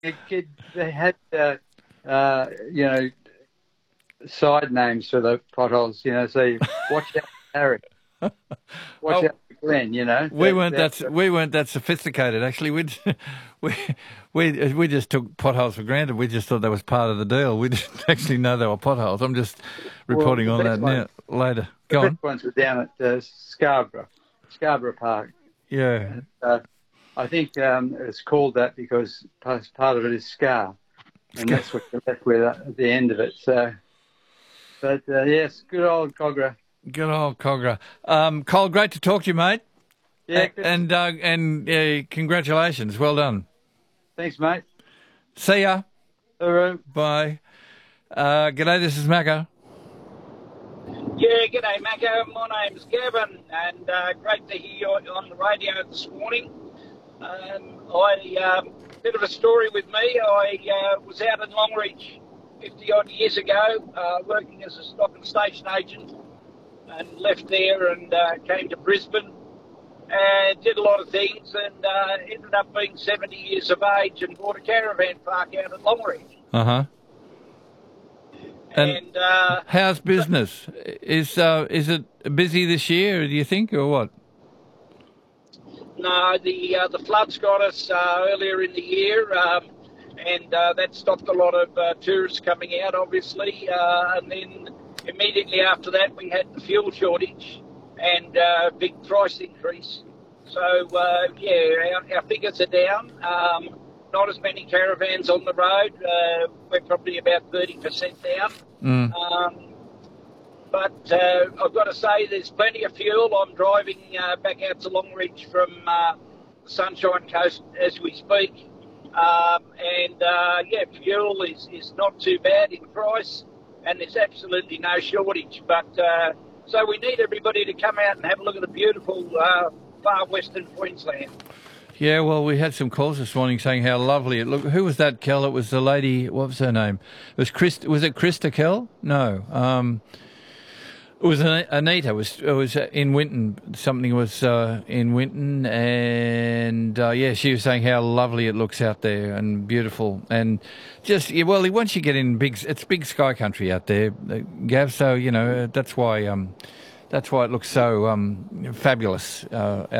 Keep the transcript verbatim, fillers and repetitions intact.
It, it, they had, uh, uh, you know, side names for the potholes. You know, so you watch out for Harry, watch Oh, out for Glenn. You know, we that, weren't that, that we weren't that sophisticated. Actually, we we we we just took potholes for granted. We just thought that was part of the deal. We didn't actually know they were potholes. I'm just well, reporting the on best that ones, now later. the Go best on. ones were down at uh, Scarborough, Scarborough Park. Yeah. Uh, I think um, it's called that because part part of it is scar, and that's what you're left with at the end of it. So, but uh, yes, good old Cogra. Good old Cogra. Um, Cole, great to talk to you, mate. Yeah, A- good. And uh, and uh, congratulations. Well done. Thanks, mate. See ya. All right. Bye. Uh, g'day, this is Macca. Yeah, g'day, Macca. My name's Gavin, and uh, great to hear you on the radio this morning. Um, I um, bit of a story with me. I uh, was out in Longreach fifty odd years ago, uh, working as a stock and station agent, and left there and uh, came to Brisbane and did a lot of things, and uh, ended up being seventy years of age and bought a caravan park out at Longreach. Uh huh. And, And uh, how's business? Is uh, is it busy this year? Do you think, or what? No, the uh, the floods got us uh, earlier in the year, um, and uh, that stopped a lot of uh, tourists coming out, obviously. Uh, and then immediately after that, we had the fuel shortage and uh, big price increase. So uh, yeah, our, our figures are down. Um, not as many caravans on the road. Uh, we're probably about thirty percent down. Mm. Um, But uh, I've got to say, there's plenty of fuel. I'm driving uh, back out to Longreach from uh, the Sunshine Coast as we speak. Um, and, uh, yeah, fuel is, is not too bad in price, and there's absolutely no shortage. But uh, so we need everybody to come out and have a look at the beautiful uh, far western Queensland. Yeah, well, we had some calls this morning saying how lovely it looked. Who was that, Kel? It was the lady. What was her name? It was Chris. Was it Krista Kel? No. Um, It was Anita. It was it was in Winton. Something was uh, in Winton, and uh, yeah, she was saying how lovely it looks out there and beautiful, and just yeah, well, once you get in big, it's big sky country out there, uh, Gav. So you know that's why um, that's why it looks so um, fabulous uh,